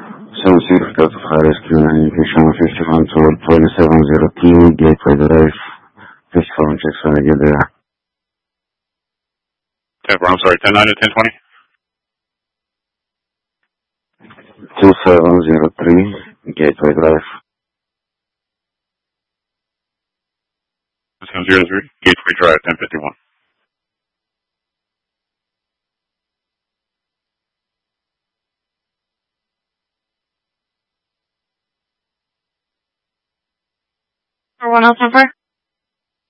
76 Delta Flight Rescue 9, on 51 toward 2702 Gateway Drive. 57 checks when I get there. I'm sorry, 10-9 to 10-20? 2703 Gateway Drive. 703 Gateway Drive, 1051. Everyone else on fire?